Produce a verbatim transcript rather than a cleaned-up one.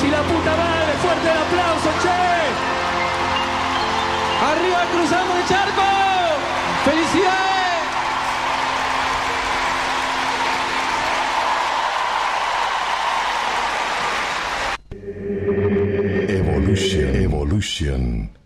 y la puta madre, fuerte el aplauso, che. Arriba cruzamos el charco. ¡Felicidades! Evolution. Evolution.